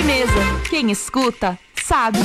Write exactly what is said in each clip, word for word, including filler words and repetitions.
Sobremesa. Quem escuta, sabe.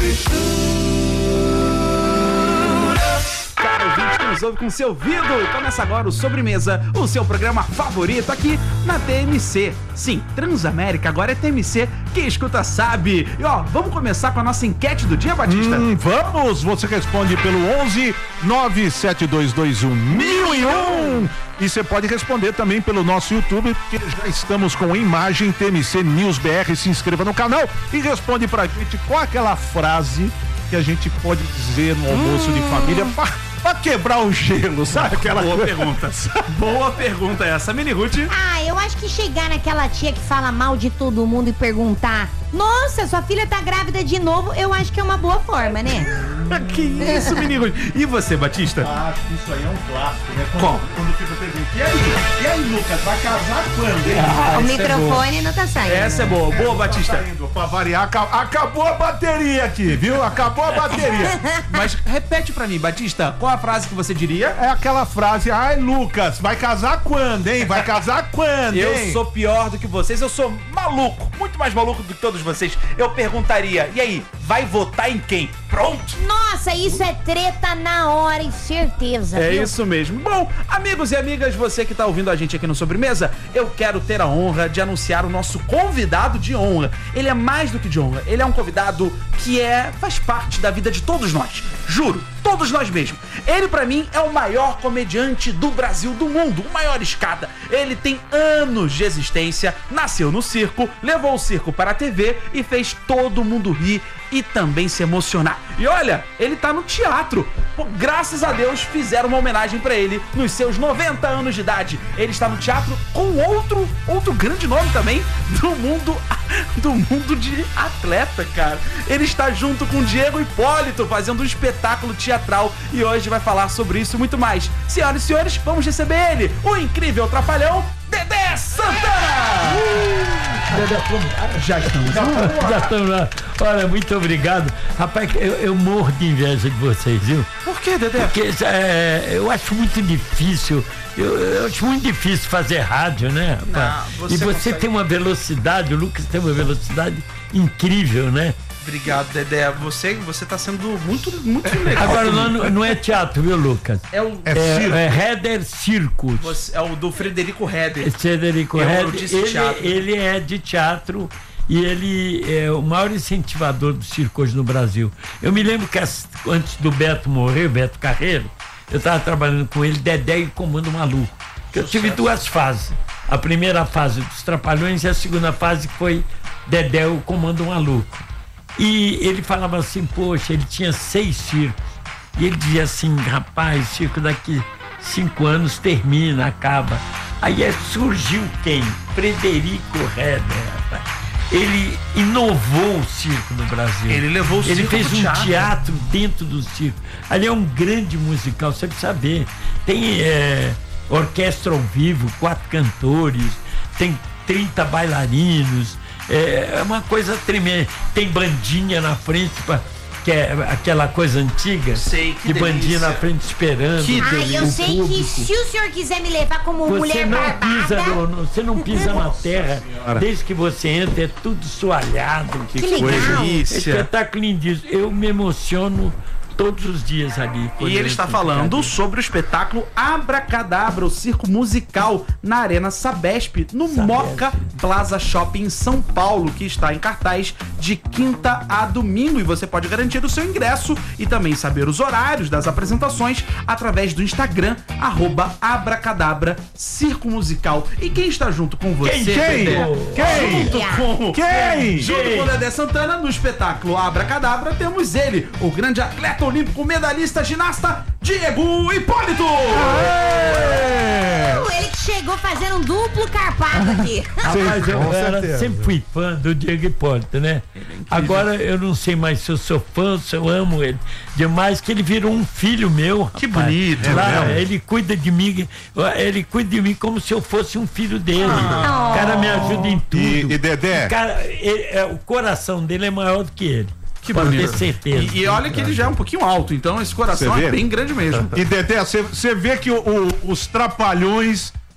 Para o gente que nos ouve com seu ouvido, começa agora o Sobremesa, o seu programa favorito aqui na T M C. Sim, Transamérica agora é T M C, quem escuta sabe. E ó, vamos começar com a nossa enquete do dia, Batista? Hum, vamos! Você responde pelo onze nove sete dois dois um mil e um. E você pode responder também pelo nosso YouTube, porque já estamos com imagem T M C News B R. Se inscreva no canal e responde pra gente qual aquela frase que a gente pode dizer no almoço hum. de família pra, pra quebrar o gelo, sabe? Aquela Boa coisa. pergunta. Boa pergunta essa, Mini Ruth. Ah, eu acho que chegar naquela tia que fala mal de todo mundo e perguntar: nossa, sua filha tá grávida de novo, eu acho que é uma boa forma, né? Que isso, Mini Ruth. E você, Batista? Acho que isso aí é um clássico, né? Quando, Qual? quando fica perguntando, e aí? E aí, Lucas, vai casar quando, hein? Ah, o microfone é não tá saindo. Essa é boa. Boa, Batista. Tá indo, pra variar, acabou a bateria aqui, viu? Acabou a bateria. Mas repete pra mim, Batista, qual a frase que você diria? É aquela frase: ai, Lucas, vai casar quando, hein? Vai casar quando, Eu hein? sou pior do que vocês, eu sou maluco, muito mais maluco do que todos vocês. Eu perguntaria, e aí, vai votar em quem? Pronto? Nossa, isso é treta na hora e certeza. É viu? isso mesmo. Bom, amigos e amigas, você que tá ouvindo a gente aqui no Sobremesa, eu quero ter a honra de anunciar o nosso convidado de honra. Ele é mais do que de honra, ele é um convidado que é faz parte da vida de todos nós. Juro, todos nós mesmos. Ele pra mim é o maior comediante do Brasil, do mundo, o maior escada. Ele tem anos de existência, nasceu no circo, levou o circo para a T V e fez todo mundo rir e também se emocionar. E olha, ele tá no teatro. Pô, graças a Deus fizeram uma homenagem pra ele nos seus noventa anos de idade. Ele está no teatro com outro, outro grande nome também do mundo, do mundo de atleta, cara. Ele está junto com Diego Hipólito fazendo um espetáculo teatral e hoje vai falar sobre isso e muito mais. Senhoras e senhores, vamos receber ele, o incrível trapalhão Dedé Santana! Uh, Dedé, como? Já estamos. Já estamos lá. Olha, muito obrigado. Rapaz, eu, eu morro de inveja de vocês, viu? Por que, Dedé? Porque é, eu acho muito difícil. Eu, eu acho muito difícil fazer rádio, né, rapaz? Não, você e você consegue... tem uma velocidade, o Lucas tem uma velocidade incrível, né? Obrigado, Dedé. Você, você tá sendo muito, muito legal. Agora, não, não é teatro, viu, Lucas? É o é, é, é Heder Circus. Você, é o do Frederico Heder. Frederico Heder. Ele, ele é de teatro e ele é o maior incentivador do circo hoje no Brasil. Eu me lembro que antes do Beto morrer, o Beto Carreiro, eu estava trabalhando com ele, Dedé e Comando Maluco. Eu tive duas fases. A primeira fase dos Trapalhões e a segunda fase foi Dedé e o Comando Maluco. E ele falava assim, poxa, ele tinha seis circos. E ele dizia assim, rapaz, o circo daqui cinco anos termina, acaba. Aí é, surgiu quem? Frederico Heder, rapaz. Ele inovou o circo no Brasil. Ele levou o circo Ele fez um teatro. teatro dentro do circo. Ali é um grande musical, você precisa saber. Tem é, orquestra ao vivo, quatro cantores, tem trinta bailarinos. É uma coisa tremenda. Tem bandinha na frente, pra, que é aquela coisa antiga. Sei, que de bandinha delícia. na frente esperando. Que Ai, eu sei público. que se o senhor quiser me levar como Você mulher não barbada... pisa no, no, você não pisa na terra. Desde que você entra, é tudo soalhado. Que legal. delícia. Espetáculo lindíssimo. Eu me emociono todos os dias ali. E ele está falando sobre o espetáculo Abracadabra, o circo musical na Arena Sabesp, no Sabesp. Moca Plaza Shopping em São Paulo, que está em cartaz de quinta a domingo. E você pode garantir o seu ingresso e também saber os horários das apresentações através do Instagram, arroba Abracadabra Circo Musical. E quem está junto com você, Quem? Dedé? Quem? Junto com... Quem? Junto Quem? com o Dedé Santana, no espetáculo Abracadabra, temos ele, o grande atleta olímpico, medalhista, ginasta, Diego Hipólito! Aê! Ele que chegou fazendo um duplo carpado aqui. Rapaz, eu com era, certeza. sempre fui fã do Diego Hipólito, né? Agora eu não sei mais se eu sou fã, se eu amo ele demais, que ele virou um filho meu. Que rapaz. bonito, Lá, é mesmo? ele cuida de mim, ele cuida de mim como se eu fosse um filho dele. O cara me ajuda em tudo. E, e Dedé? O, cara, ele- é, o coração dele é maior do que ele. Que Pode bonito. ter certeza. E, e olha que ele já é um pouquinho alto, então esse coração Você é vê? bem grande mesmo. E Dedé, você vê que o- o- os Trapalhões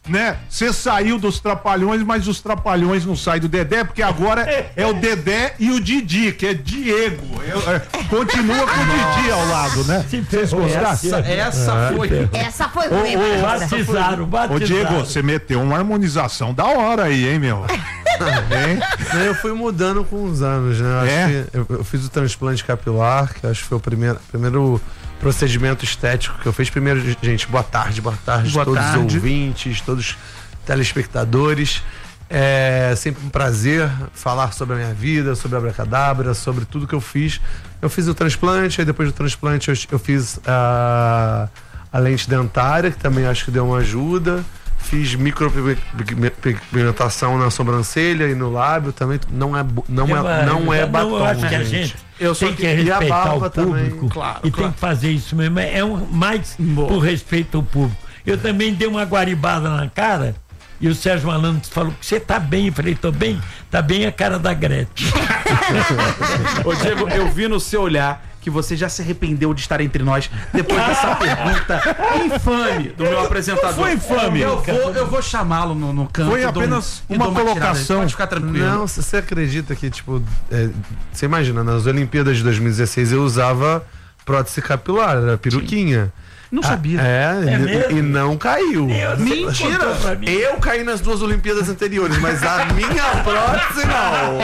né? Você saiu dos Trapalhões, mas os Trapalhões não saem do Dedé, porque agora é o Dedé e o Didi, que é Diego. Eu, é, continua com o Didi ao lado, né? Vocês gostaram? Essa, essa É. foi. Essa foi Ô, ô, Batizaram, Ô, batizaram. Diego, você meteu uma harmonização da hora aí, hein, meu? Hein? Eu fui mudando com os anos, né? Eu, acho É? que eu, eu fiz o transplante capilar, que acho que foi o primeiro, primeiro procedimento estético que eu fiz. Primeiro, gente, boa tarde, boa tarde, Boa todos tarde. os ouvintes, todos os telespectadores. É sempre um prazer falar sobre a minha vida, sobre a Abracadabra, sobre tudo que eu fiz. Eu fiz o transplante, aí depois do transplante eu, eu fiz a, a lente dentária, que também acho que deu uma ajuda. Fiz micropigmentação na sobrancelha e no lábio também. Não é, bo- não é, não é batom, eu acho que a gente. gente Eu só tem que que- e a respeitar barba o também, público claro, e claro. tem que fazer isso mesmo. É um, mais Boa. por respeito ao público. Eu também dei uma guaribada na cara e o Sérgio Malandro falou que você tá bem. Eu falei, tô bem, tá bem a cara da Gretchen. Ô, Diego, eu vi no seu olhar que você já se arrependeu de estar entre nós depois dessa pergunta infame do meu apresentador. Foi infame. Eu vou, eu vou chamá-lo no, no canto. Foi e dou um- apenas e uma dou tirada. colocação. Pode ficar tranquilo. Não, c- você acredita que, tipo, é, você imagina, nas Olimpíadas de dois mil e dezesseis eu usava prótese capilar, era peruquinha. Não sabia. Ah, é, É e- mesmo? e não caiu. Deus, você Mentira! contou pra mim. Eu caí nas duas Olimpíadas anteriores, mas a minha prótese não.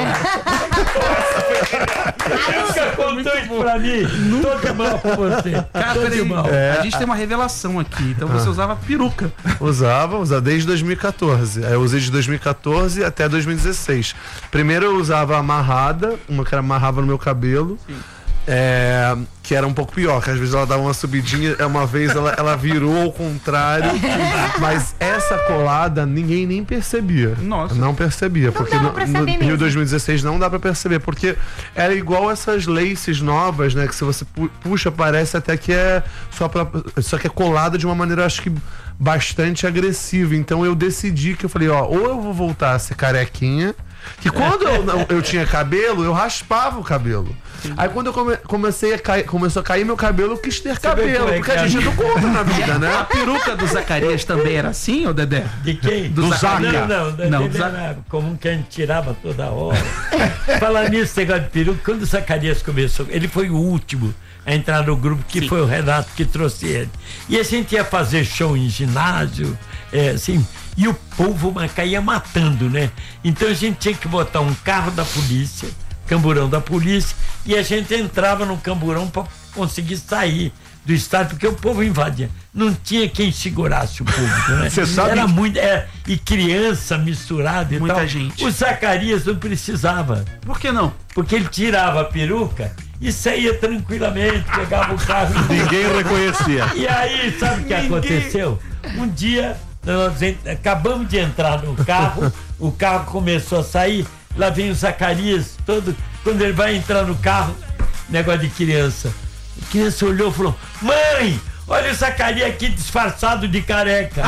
Nunca contou isso pra mim. Tô de mal com você. Cara, Tô de peraí. mal. A gente tem uma revelação aqui. Então você usava peruca. Usava, usava desde dois mil e quatorze. Aí eu usei de dois mil e quatorze até dois mil e dezesseis. Primeiro eu usava amarrada, uma que era amarrava no meu cabelo. É, que era um pouco pior, que às vezes ela dava uma subidinha, uma vez ela, ela virou ao contrário, mas essa colada ninguém nem percebia. Nossa. Não percebia, porque dava no, pra no saber Rio mesmo. dois mil e dezesseis não dá pra perceber, porque era igual essas laces novas, né, que se você pu- puxa parece até que é só, pra, só que é colada de uma maneira, acho que bastante agressiva. Então eu decidi que eu falei, ó, ou eu vou voltar a ser carequinha, que quando eu, não- eu tinha cabelo, eu raspava o cabelo. Aí quando eu come- comecei a cair, começou a cair meu cabelo, eu quis ter vê cabelo, como é porque que a é? gente não compra na vida, A né? peruca do Zacarias também era assim, ô Dedé? De quem? Do Zaca. Não, não, da- Não, dele do Zaca. era comum que a gente tirava toda hora. Falar nisso, esse negócio de peruca, quando o Zacarias começou, ele foi o último a entrar no grupo, que foi o Renato que trouxe ele. E a gente ia fazer show em ginásio, é, assim, e o povo ma- caía matando, né? Então a gente tinha que botar um carro da polícia, camburão da polícia, e a gente entrava no camburão para conseguir sair do estádio, porque o povo invadia. Não tinha quem segurasse o público, né? Você sabe Era que- muito. É, e criança misturada e Muita tal. gente. O Zacarias não precisava, Por que não? porque ele tirava a peruca e saía tranquilamente, pegava o carro e Ninguém reconhecia. e aí, sabe o que aconteceu? Um dia, nós en- acabamos de entrar no carro, o carro começou a sair, lá vem o Zacarias, todo, quando ele vai entrar no carro, negócio de criança. A criança olhou e falou, mãe, olha o Zacarias aqui disfarçado de careca.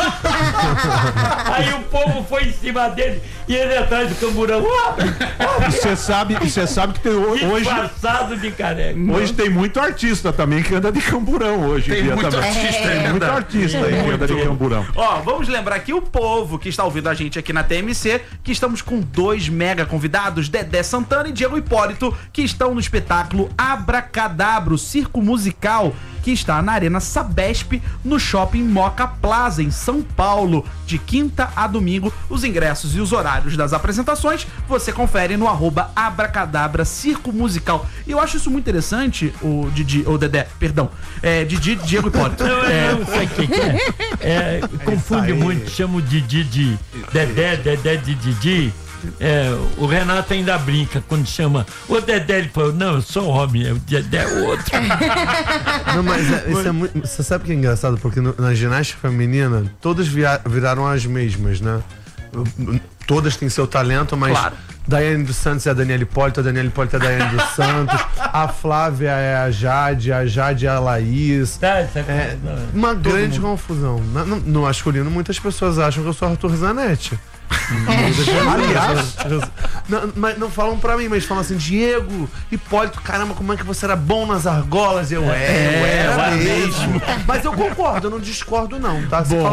Aí o povo foi em cima dele e ele atrás do camburão. Você sabe, você sabe que tem, ho- hoje, Disfarçado de careca. hoje tem muito artista também que anda de camburão hoje em Tem dia muito também. artista Tem ainda. muito artista aí que anda de camburão. Ó, vamos lembrar aqui o povo que está ouvindo a gente aqui na T M C, que estamos com dois mega convidados, Dedé Santana e Diego Hipólito, que estão no espetáculo Abracadabra, o circo musical, que está na Arena Sabesp, no Shopping Moca Plaza, em São Paulo, de quinta a domingo. Os ingressos e os horários das apresentações você confere no arroba Abracadabra Circo Musical. E eu acho isso muito interessante, o Didi, o Dedé, perdão, é, Didi, Diego Hipólito. Não, é, não sei o que, que é. É, confunde aí. muito, chama o Didi de Dedé, Dedé de Didi. É, o Renato ainda brinca quando chama o Dedé, ele falou, não, eu sou homem, o Dedé é outro. Não, mas é, isso é muito. Você sabe o que é engraçado? Porque no- na ginástica feminina, todas via- viraram as mesmas, né? Todas têm seu talento, mas Claro. Daiane dos Santos é a Daniela Hipólito, a Daniela Hipólito é a Daiane dos Santos, a Flávia é a Jade, a Jade é a Laís. Tá, essa É coisa, não. uma grande confusão. Na- No, no masculino, muitas pessoas acham que eu sou Arthur Zanetti. Aliás, não, mas não falam pra mim, mas falam assim: Diego, Hipólito, caramba, como é que você era bom nas argolas? Eu, é, eu era era mesmo. Mas eu concordo, eu não discordo, não, tá? Se falar,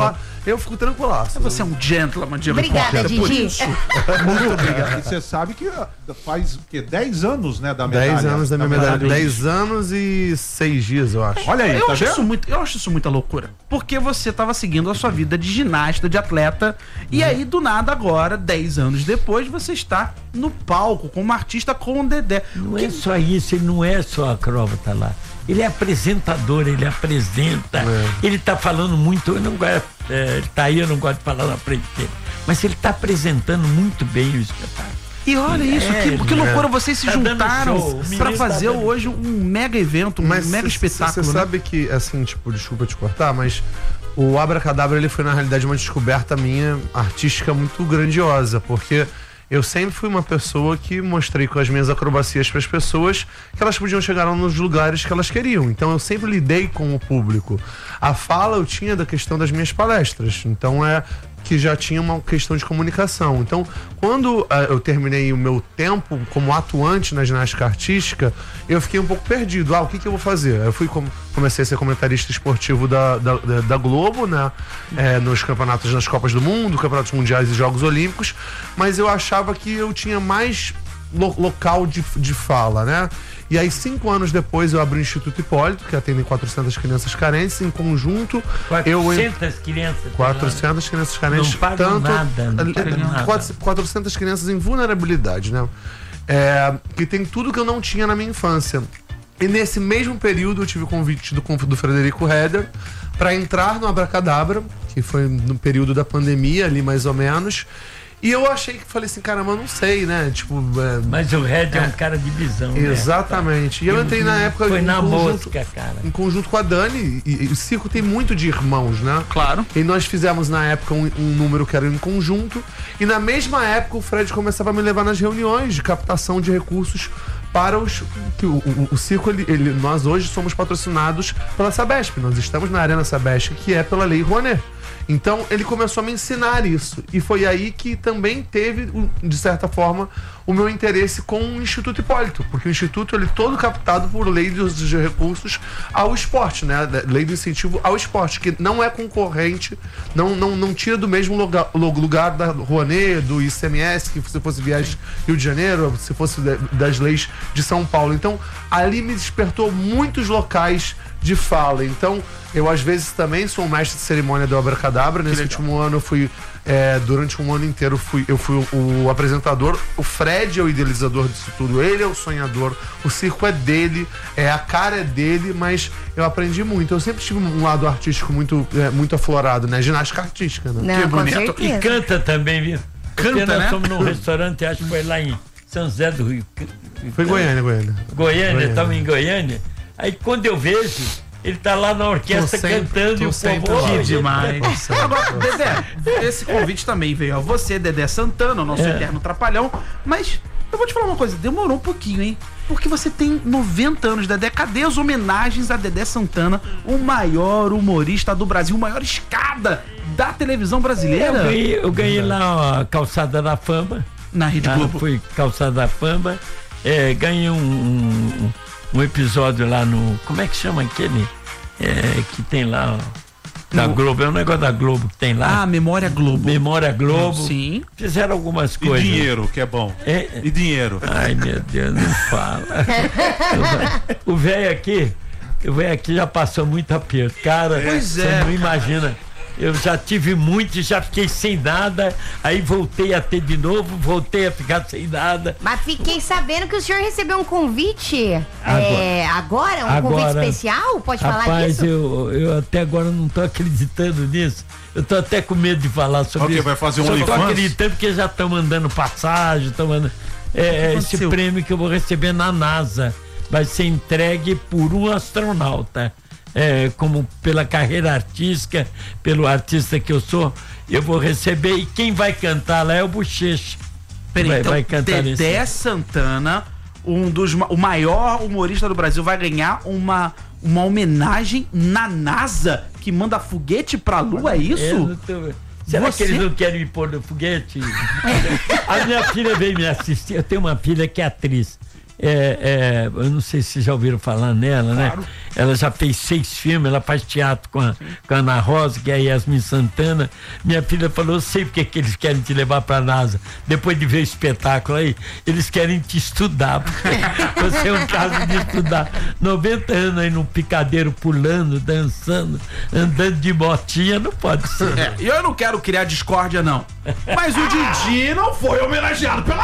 eu fico tranquilaço. Você é um gentleman de Obrigada, repórter, por Didi. isso. Muito obrigado. E você sabe que faz o quê? dez anos, né, da medalha? dez anos da minha medalha. medalha. dez anos e seis dias, eu acho. Olha aí, Eu tá acho, vendo? isso muito, eu acho isso muita loucura. Porque você tava seguindo a sua vida de ginasta, de atleta, e aí, do nada, agora, dez anos depois, você está no palco como artista com o Dedé. Não é só isso, ele não é só acróbata lá. Ele é apresentador, ele apresenta, É. ele tá falando muito, eu não gosto, é, ele tá aí, eu não gosto de falar na frente dele, mas ele tá apresentando muito bem o espetáculo. E olha isso, É, que, que é. loucura, vocês se Tá dando juntaram show, o menino pra tá fazer dando- hoje um mega evento, um Mas mega espetáculo, Você né? sabe que, assim, tipo, desculpa te cortar, mas o Abracadabra, ele foi, na realidade, uma descoberta minha artística muito grandiosa, porque eu sempre fui uma pessoa que mostrei com as minhas acrobacias para as pessoas que elas podiam chegar nos lugares que elas queriam. Então eu sempre lidei com o público. A fala eu tinha da questão das minhas palestras. Então é que já tinha uma questão de comunicação. Então, quando uh, eu terminei o meu tempo como atuante na ginástica artística, eu fiquei um pouco perdido. Ah, o que, que eu vou fazer? Eu fui com, comecei a ser comentarista esportivo da, da, da Globo, né? É, nos campeonatos, nas Copas do Mundo, campeonatos mundiais e Jogos Olímpicos, mas eu achava que eu tinha mais lo, local de, de fala, né? E aí, cinco anos depois, eu abri o Instituto Hipólito, que atende quatrocentas crianças carentes. Em conjunto, eu... quatrocentas crianças. quatrocentas crianças carentes, Não pagam nada, não pagam nada. quatrocentas crianças em vulnerabilidade, né? É, que tem tudo que eu não tinha na minha infância. E nesse mesmo período eu tive o convite do, do Frederico Heder para entrar no Abracadabra, que foi no período da pandemia ali, mais ou menos. E eu achei que falei assim, caramba, eu não sei, né? Tipo, é, Mas o Red é, é um cara de visão. exatamente. Né? E eu entrei na época Foi em, na conjunto, mosca, cara. em conjunto com a Dani. E, e o circo tem muito de irmãos, né? Claro. E nós fizemos na época um, um número que era em conjunto. E na mesma época o Fred começava a me levar nas reuniões de captação de recursos para os. Que o, o, o circo, ele, ele, nós hoje somos patrocinados pela Sabesp. Nós estamos na Arena Sabesp, que é pela Lei Rouanet. Então ele começou a me ensinar isso. E foi aí que também teve, de certa forma, o meu interesse com o Instituto Hipólito. Porque o Instituto, ele é todo captado por lei dos recursos ao esporte, né? Lei do incentivo ao esporte, que não é concorrente, não, não, não tira do mesmo lugar, lugar da Rouanet, do I C M S, que se fosse viagem Rio de Janeiro, se fosse das leis de São Paulo. Então, ali me despertou muitos locais de fala. Então, eu às vezes também sou um mestre de cerimônia do Abracadabra. Nesse último ano eu fui, é, durante um ano inteiro, fui, eu fui o, o apresentador. O Fred é o idealizador disso tudo, ele é o sonhador, o circo é dele, é, a cara é dele, mas eu aprendi muito. Eu sempre tive um lado artístico muito, é, muito aflorado, né? Ginástica artística, né? Não, Que com bonito. certeza. E canta também, viu? Canta, Porque nós né? fomos num restaurante, acho que foi lá em São José do Rio. Foi em Goiânia, Goiânia. Goiânia, Goiânia. estamos em Goiânia. Aí quando eu vejo, ele tá lá na orquestra Tô sempre- cantando tô e o sempre povo... lá. Que "Oi, demais. Agora, Dedé, esse convite também veio a você, Dedé Santana, o nosso É. eterno trapalhão. Mas eu vou te falar uma coisa, demorou um pouquinho, hein? Porque você tem noventa anos, Dedé. Cadê as homenagens a Dedé Santana, o maior humorista do Brasil, o maior escada da televisão brasileira? Eu ganhei, eu ganhei lá ó, a Calçada da Fama. Na Rede Ah, Globo. Fui Calçada da Fama. É, ganhei um, um, um episódio lá no... Como é que chama aquele? É, que tem lá... Ó, da No- Globo. É um negócio da Globo que tem lá. Ah, Memória Globo. Memória Globo. Sim. Fizeram algumas E coisas. dinheiro, que é bom. É, E dinheiro. ai, meu Deus, não fala. O velho aqui, o velho aqui já passou muito aperto. Cara, Pois você é, não cara. imagina. Eu já tive muito e já fiquei sem nada. Aí voltei a ter de novo, voltei a ficar sem nada. Mas fiquei sabendo que o senhor recebeu um convite. Agora. É, agora? Um convite Agora, especial? Pode falar Rapaz, disso? eu, eu até agora não tô acreditando nisso. Eu tô até com medo de falar sobre Ok, isso. vai fazer um Só tô OnlyFans? acreditando porque já estão mandando passagem, estão mandando. É, é, esse aconteceu? prêmio que eu vou receber na NASA vai ser entregue por um astronauta. É, como pela carreira artística, pelo artista que eu sou, eu vou receber. E quem vai cantar lá é o Bochecha. Peraí, vai, então, vai cantar Dedé nesse. Santana, um dos, ma- o maior humorista do Brasil, vai ganhar uma, uma homenagem na NASA que manda foguete pra Lua, é Eu isso? não tô- Será Você- que eles não querem me pôr no foguete? A minha filha veio me assistir. Eu tenho uma filha que é atriz. É, é, eu não sei se vocês já ouviram falar nela, claro. né? Ela já fez seis filmes, ela faz teatro com a, com a Ana Rosa, que é a Yasmin Santana. Minha filha falou, eu sei porque que eles querem te levar pra NASA. Depois de ver o espetáculo aí, eles querem te estudar. Você é um caso de estudar. noventa anos aí num picadeiro pulando, dançando, andando de motinha, não pode ser. É, e eu não quero criar discórdia, não. Mas o Didi não foi homenageado pela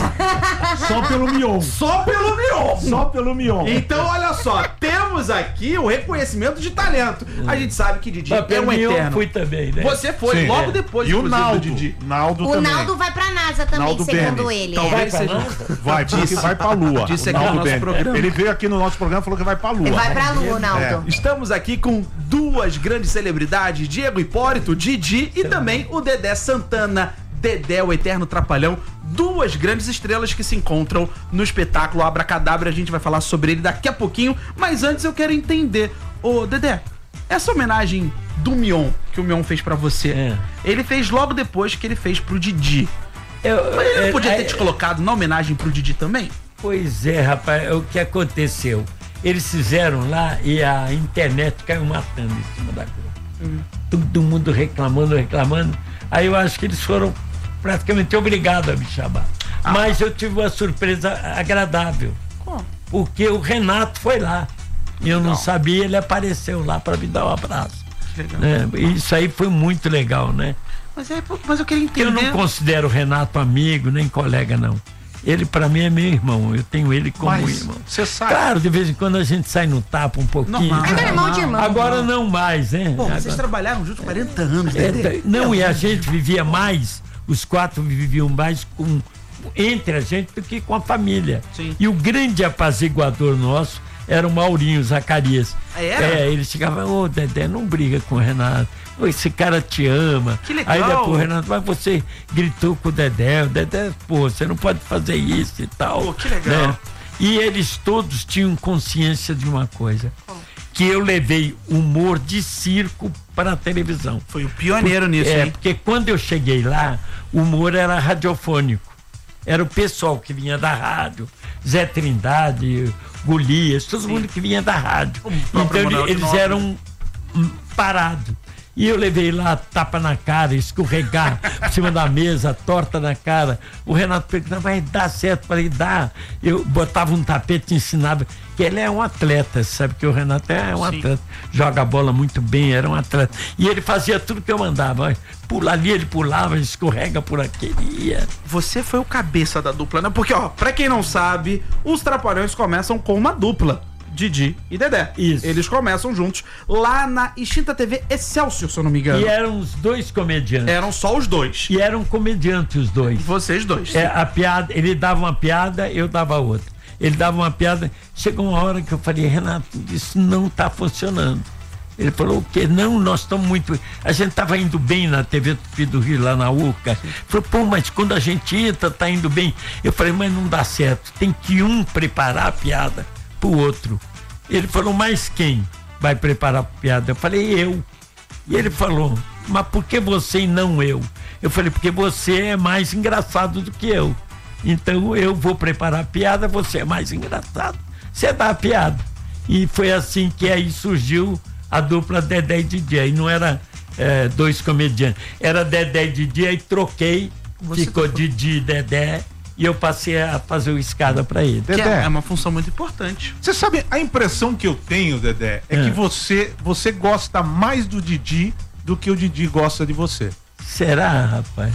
NASA. Só pelo Mion. Só pelo Mion. Só pelo Mion. Então, olha só, temos aqui o reconhecimento de talento. A gente sabe que Didi Mas é um Mion eterno. fui também, né? Você foi, Sim, logo é. depois, E o inclusive, Naldo. do Didi. Naldo O também. Naldo vai pra NASA também, Naldo segundo Bene. ele. Talvez é. Vai pra seja- Vai, porque vai pra Lua. Disse O aqui no Naldo nosso Bene. programa. Ele veio aqui no nosso programa e falou que vai pra Lua. Ele vai pra Lua, Naldo. Estamos aqui com duas grandes celebridades, Diego Hipólito, Didi e também o Dedé Santana. Dedé, o eterno trapalhão, duas grandes estrelas que se encontram no espetáculo Abracadabra. A gente vai falar sobre ele daqui a pouquinho, mas antes eu quero entender, ô Dedé, essa homenagem do Mion, que o Mion fez pra você, É. ele fez logo depois que ele fez pro Didi. Eu, Mas ele não é, podia é, ter te colocado na homenagem pro Didi também? Pois é, rapaz, é o que aconteceu. Eles fizeram lá e a internet caiu matando em cima da coisa. Uhum. Todo mundo reclamando, reclamando. Aí eu acho que eles foram praticamente obrigados a me chamar. Ah. Mas eu tive uma surpresa agradável. Como? Porque o Renato foi lá. E eu não Legal. sabia, ele apareceu lá para me dar um abraço. Que legal. Né? Isso aí foi muito legal, né? Mas, é, mas eu queria entender. Eu não considero o Renato amigo, nem colega, não. Ele, pra mim, é meu irmão. Eu tenho ele como Mas irmão. você sabe. Claro, de vez em quando a gente sai no tapa um pouquinho. Normal. Agora é irmão de irmão. Agora não mais, né? Pô, vocês Agora- trabalharam juntos quarenta anos, É, Dedé. não, e a gente vivia mais, os quatro viviam mais com, entre a gente do que com a família. Sim. E o grande apaziguador nosso era o Maurinho Zacarias. Ah, era? É, ele chegava, ô Dedé, não briga com o Renato. Ô, esse cara te ama. Que legal. Aí depois o Renato, mas você gritou com o Dedé, o Dedé, pô, você não pode fazer isso e tal. Pô, que legal. Né? E eles todos tinham consciência de uma coisa. Que eu levei humor de circo para a televisão. Foi o pioneiro nisso, É, hein? porque quando eu cheguei lá, o humor era radiofônico. Era o pessoal que vinha da rádio, Zé Trindade, Golias, todo mundo que vinha da rádio. próprio Então ele- Ronaldo eles Nobre. eram hum, parados. E eu levei lá tapa na cara, escorregar por cima da mesa, torta na cara. O Renato perguntava, vai dar certo? Falei, dá. Eu botava um tapete e ensinava. Que ele é um atleta, sabe que o Renato é um Sim. atleta. Joga a bola muito bem, era um atleta. E ele fazia tudo que eu mandava. Olha, pula ali, ele pulava, escorrega por aqui. ele ia. Você foi o cabeça da dupla, né? Porque, ó, pra quem não sabe, os Trapalhões começam com uma dupla. Didi e Dedé. Isso. Eles começam juntos lá na extinta T V Excelsior, se eu não me engano. E eram os dois comediantes. Eram só os dois. E eram comediantes os dois. Vocês dois. É, a piada, ele dava uma piada, eu dava outra. Ele dava uma piada, chegou uma hora que eu falei, Renato, isso não tá funcionando. Ele falou, o quê? Não, nós estamos muito... A gente estava indo bem na T V Tupi do Rio, lá na Urca. Ele falou, pô, mas quando a gente entra, tá indo bem. Eu falei, mas não dá certo. Tem que um preparar a piada pro outro. Ele falou, mas quem vai preparar a piada? Eu falei, eu. E ele falou, mas por que você e não eu? Eu falei, porque você é mais engraçado do que eu. Então eu vou preparar a piada, você é mais engraçado. Você dá a piada. E foi assim que aí surgiu a dupla Dedé e Didi. Aí não era é, dois comediantes, era Dedé e Didi, aí troquei, Você ficou trocou. Didi e Dedé, e eu passei a fazer o escada pra ele. Que é, Dedé. é uma função muito importante. Você sabe, a impressão que eu tenho, Dedé, é, É. que você, você gosta mais do Didi do que o Didi gosta de você. Será, rapaz?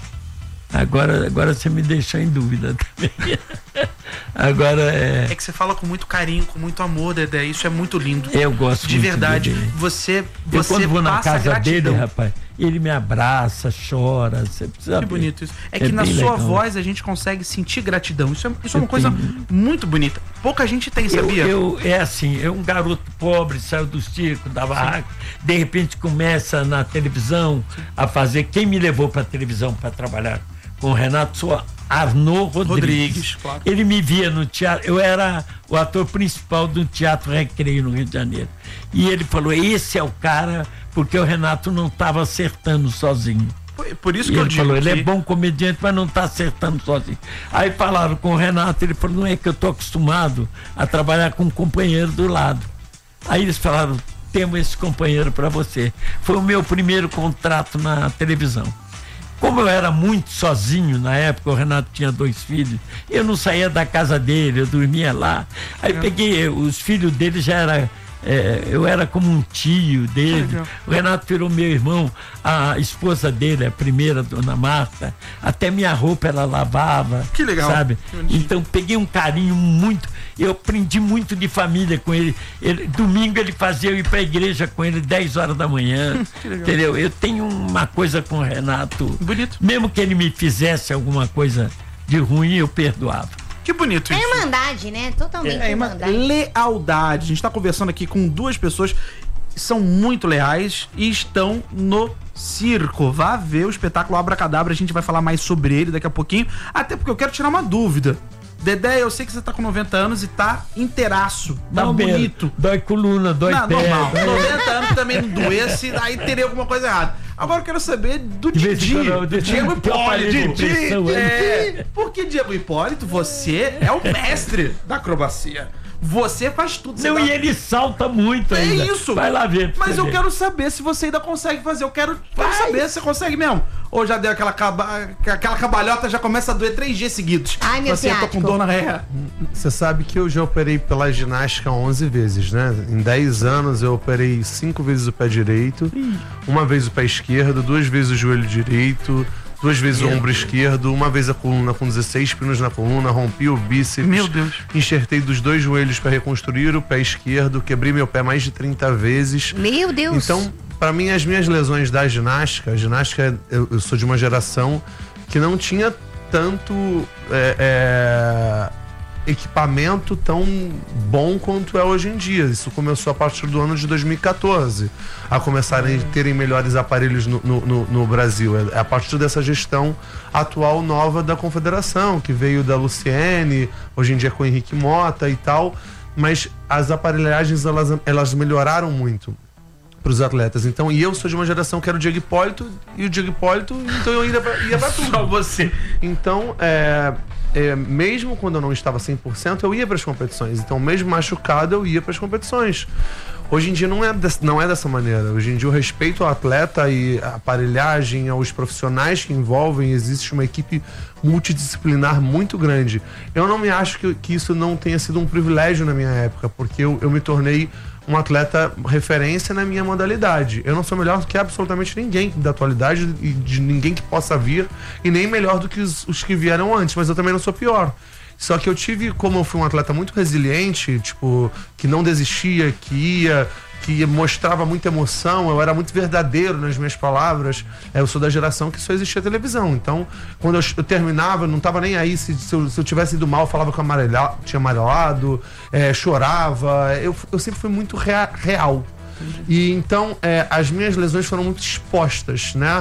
Agora, agora você me deixou em dúvida também. Agora é. É que você fala com muito carinho, com muito amor, Dedé. Isso é muito lindo. Eu gosto De muito verdade. dele. Você, Eu você quando vou na passa casa gratidão. dele, rapaz, ele me abraça, chora. Você precisa Que ver. bonito isso. É, É que na bem sua legal. voz a gente consegue sentir gratidão. Isso é, isso é uma Eu coisa tenho. muito bonita. Pouca gente tem, Eu, sabia? eu, é assim, é um garoto pobre, saiu do circo, da barraca, de repente começa na televisão a fazer. Quem me levou para televisão para trabalhar com o Renato sou Arnaud Rodrigues. Rodrigues, claro. Ele me via no teatro, eu era o ator principal do Teatro Recreio no Rio de Janeiro. E ele falou: esse é o cara, porque o Renato não estava acertando sozinho. Por, por isso e que eu ele digo falou, que... ele é bom comediante, mas não tá acertando sozinho. Aí falaram com o Renato, ele falou, não é que eu tô acostumado a trabalhar com um companheiro do lado. Aí eles falaram, temos esse companheiro para você. Foi o meu primeiro contrato na televisão. Como eu era muito sozinho na época, o Renato tinha dois filhos, eu não saía da casa dele, eu dormia lá. Aí é. peguei, os filhos dele já era, é, eu era como um tio dele. É. O Renato virou meu irmão, a esposa dele, a primeira, a dona Marta, até minha roupa ela lavava. Que legal. Sabe? Então peguei um carinho muito. Eu aprendi muito de família com ele. ele domingo ele fazia eu ir para a igreja com ele dez horas da manhã. Entendeu? Eu tenho uma coisa com o Renato. Bonito. Mesmo que ele me fizesse alguma coisa de ruim, eu perdoava. Que bonito isso. É irmandade, né? Totalmente é, irmandade. Lealdade. A gente tá conversando aqui com duas pessoas que são muito leais e estão no circo. Vá ver o espetáculo Abracadabra. A gente vai falar mais sobre ele daqui a pouquinho. Até porque eu quero tirar uma dúvida. Dedé, eu sei que você tá com noventa anos e tá inteiraço, tá não, bonito. Dói coluna, dói não, pé. Normal. Dói... noventa anos também não doesse, aí teria alguma coisa errada. Agora eu quero saber do Didi, do Diego Hipólito. Didi, é, porque Diego Hipólito, você é o mestre da acrobacia. Você faz tudo. Não, dá... e ele salta muito é ainda. É isso. Vai lá ver. Mas eu ver. quero saber se você ainda consegue fazer. Eu quero, quero saber se você consegue mesmo. Ou já deu aquela, caba... aquela cabalhota, já começa a doer três dias seguidos. Ai, meu Você tá com dor na ré. Você sabe que eu já operei pela ginástica onze vezes, né? Em dez anos eu operei cinco vezes o pé direito, uma vez o pé esquerdo, duas vezes o joelho direito, duas vezes o ombro esquerdo, uma vez a coluna com dezesseis pinos na coluna, rompi o bíceps. Meu Deus. Enxertei dos dois joelhos para reconstruir o pé esquerdo, quebrei meu pé mais de trinta vezes. Meu Deus. Então, para mim, as minhas lesões da ginástica, a ginástica, eu, eu sou de uma geração que não tinha tanto é, é, equipamento tão bom quanto é hoje em dia. Isso começou a partir do ano de dois mil e quatorze, a começarem a terem melhores aparelhos no, no, no, no Brasil. É a partir dessa gestão atual nova da Confederação, que veio da Luciene, hoje em dia com o Henrique Mota e tal, mas as aparelhagens, elas, elas melhoraram muito para os atletas. Então, e eu sou de uma geração que era o Diego Hipólito, e o Diego Hipólito, então eu ia pra, ia pra tudo. Só você. Então, é, é, mesmo quando eu não estava cem por cento, eu ia para as competições. Então, mesmo machucado, eu ia para as competições. Hoje em dia não é, desse, não é dessa maneira. Hoje em dia o respeito ao atleta e a aparelhagem, aos profissionais que envolvem, existe uma equipe multidisciplinar muito grande. Eu não me acho que, que isso não tenha sido um privilégio na minha época, porque eu, eu me tornei um atleta referência na minha modalidade. Eu não sou melhor do que absolutamente ninguém da atualidade e de ninguém que possa vir, e nem melhor do que os, os que vieram antes, mas eu também não sou pior. Só que eu tive, como eu fui um atleta muito resiliente, tipo, que não desistia, que ia, que mostrava muita emoção, eu era muito verdadeiro nas minhas palavras. Eu sou da geração que só existia televisão. Então, quando eu, eu terminava, eu não tava nem aí. Se, se, eu, se eu tivesse ido mal, eu falava que eu amarelha, tinha amarelado, é, chorava. Eu, eu sempre fui muito rea, real. E então, é, as minhas lesões foram muito expostas, né?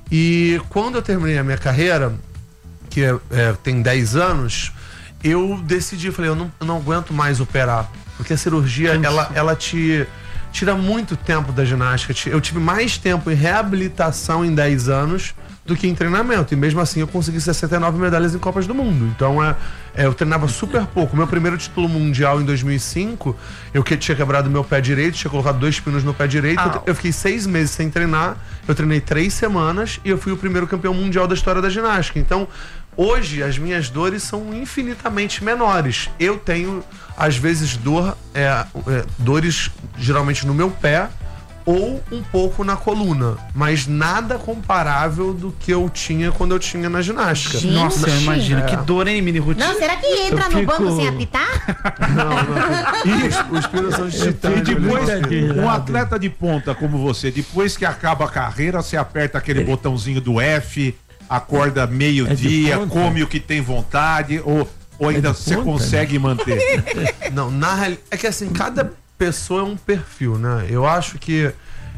E quando eu terminei a minha carreira, que é, é, tem dez anos, eu decidi, falei, eu não, eu não aguento mais operar, porque a cirurgia, ela, ela te tira muito tempo da ginástica. Eu tive mais tempo em reabilitação em dez anos do que em treinamento, e mesmo assim eu consegui sessenta e nove medalhas em Copas do Mundo. Então é, é, eu treinava super pouco. Meu primeiro título mundial em dois mil e cinco, eu que tinha quebrado meu pé direito, tinha colocado dois pinos no pé direito. Eu, eu fiquei seis meses sem treinar, eu treinei três semanas e eu fui o primeiro campeão mundial da história da ginástica. Então, hoje, as minhas dores são infinitamente menores. Eu tenho, às vezes, dor, é, é, dores geralmente no meu pé ou um pouco na coluna, mas nada comparável do que eu tinha quando eu tinha na ginástica. Gente. Nossa, imagina, é. Que dor, hein, Mini Ruth? Não, será que entra Eu no fico... banco sem apitar? Não, não. Os, os pinos são de titânio. E depois, né? um atleta de ponta como você, depois que acaba a carreira, você aperta aquele botãozinho do F, acorda meio-dia, é come o que tem vontade, ou, ou ainda é você ponta, consegue né? manter? Não, na realidade, é que assim, cada pessoa é um perfil, né? Eu acho que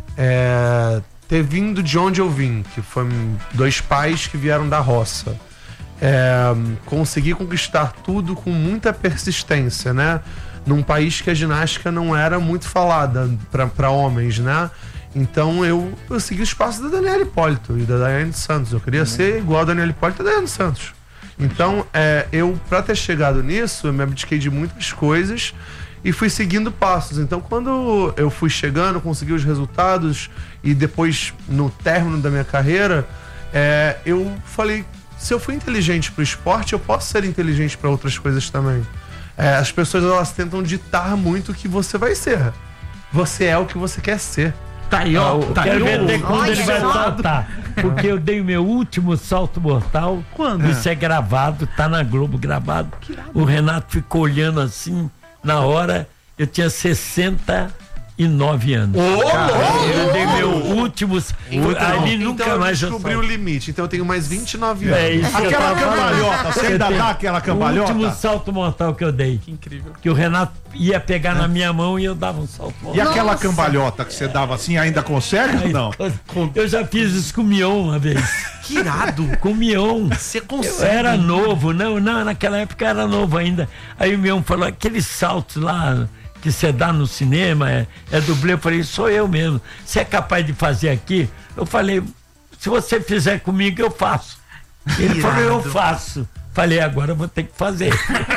é, ter vindo de onde eu vim, que foi dois pais que vieram da roça, é, conseguir conquistar tudo com muita persistência, né? Num país que a ginástica não era muito falada para homens, né? Então eu, eu segui os passos da Daniela Hipólito e da Daiane Santos. Eu queria uhum. ser igual a Daniela Hipólito e a Daiane Santos. Então, é, eu, pra ter chegado nisso, eu me abdiquei de muitas coisas e fui seguindo passos. Então, quando eu fui chegando, consegui os resultados e depois, no término da minha carreira, é, eu falei, se eu fui inteligente pro esporte, eu posso ser inteligente para outras coisas também. É, as pessoas, elas tentam ditar muito o que você vai ser. Você é o que você quer ser. Tá aí, ó. Tá quero ver até quando ele vai saltar. Porque eu dei o meu último salto mortal. Quando? Isso é gravado, tá na Globo gravado. O Renato ficou olhando assim, na hora, eu tinha sessenta e nove anos. Oh, Cara, eu dei meu último. Então, ali então nunca eu mais descobri o limite. Então eu tenho mais vinte e nove anos. É isso. Aquela cambalhota, você ainda dá aquela cambalhota? O último salto mortal que eu dei. Que incrível. Que o Renato ia pegar é. na minha mão e eu dava um salto mortal. E aquela Nossa. cambalhota que você dava assim, ainda consegue ou não? Eu já fiz isso com o Mion uma vez. Que irado. Com o Mion. Você consegue. Eu era novo, não, não, naquela época era novo ainda. Aí o Mion falou, aqueles saltos lá que você dá no cinema, é, é dublê. Eu falei, sou eu mesmo. Você é capaz de fazer aqui? Eu falei, se você fizer comigo, eu faço. Ele falou, eu faço. Falei, agora eu vou ter que fazer.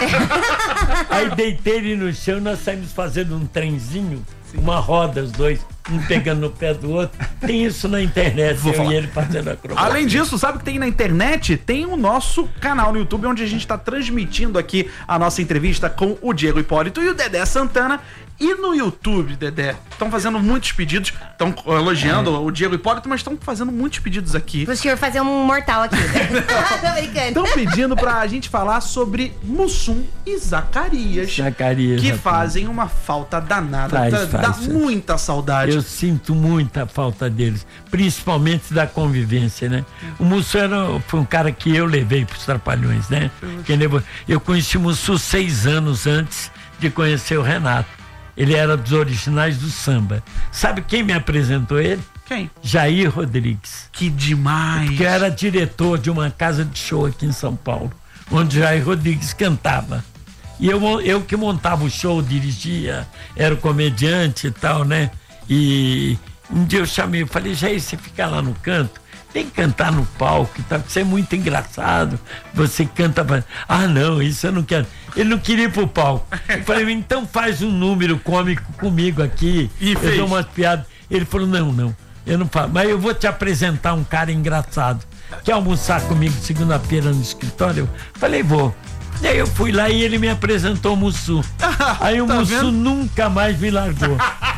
Aí deitei ele no chão e nós saímos fazendo um trenzinho, Sim. uma roda, os dois, um pegando no pé do outro. Tem isso na internet, Vou eu falar. e ele fazendo acrobacia. Além disso, sabe o que tem na internet? Tem o nosso canal no YouTube, onde a gente está transmitindo aqui a nossa entrevista com o Diego Hipólito e o Dedé Santana. E no YouTube, Dedé, estão fazendo muitos pedidos, estão elogiando é. o Diego Hipólito, mas estão fazendo muitos pedidos aqui. Pro senhor fazer um mortal aqui. Tô brincando. Estão pedindo pra gente falar sobre Mussum e Zacarias. Zacarias. Que Zacarias. fazem uma falta danada. Faz, dá faz, dá faz. muita saudade. Eu sinto muita falta deles, principalmente da convivência, né? O Mussum era, foi um cara que eu levei pros Trapalhões, né? Quem levou, eu conheci o Mussum seis anos antes de conhecer o Renato. Ele era dos originais do samba. Sabe quem me apresentou ele? Quem? Jair Rodrigues. Que demais! Que era diretor de uma casa de show aqui em São Paulo, onde Jair Rodrigues cantava. E eu, eu que montava o show, dirigia, era o comediante e tal, né? E um dia eu chamei, eu falei, Jair, você fica lá no canto? Tem que cantar no palco e tal, porque você é muito engraçado. Você canta pra... Ah, não, isso eu não quero. Ele não queria ir pro palco. Eu falei, então faz um número cômico comigo aqui. E eu fez. dou umas piadas. Ele falou, não, não, eu não faço. Mas eu vou te apresentar um cara engraçado. Quer almoçar comigo segunda-feira no escritório? Eu falei, vou. E aí eu fui lá e ele me apresentou o Mussum. Aí o tá Mussum nunca mais me largou.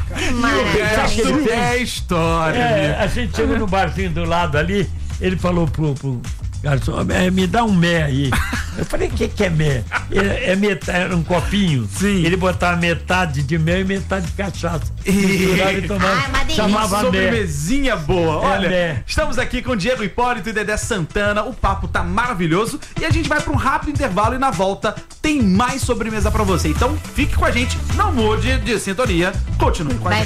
Mas é história. É, a gente chegou no barzinho do lado ali, ele falou pro, pro garçom, me dá um mé aí. Eu falei, o que que é mé? É, é metade, era um copinho. Sim. Ele botava metade de mel e metade de cachaça. E tomava, ah, chamava sobremesinha boa. Olha, é estamos aqui com Diego Hipólito e Dedé Santana. O papo tá maravilhoso e a gente vai para um rápido intervalo e na volta tem mais sobremesa para você. Então fique com a gente, não mude de sintonia, continue com a gente.